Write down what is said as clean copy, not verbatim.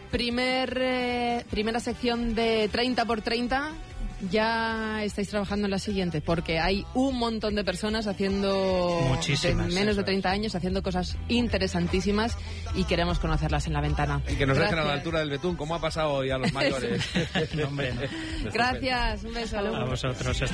primera sección de 30x30. Ya estáis trabajando en la siguiente, porque hay un montón de personas haciendo menos de 30 años haciendo cosas interesantísimas y queremos conocerlas en la ventana. Y que nos dejen a la altura del betún, como ha pasado hoy a los mayores. No, hombre, no. Gracias, un beso. A vosotros.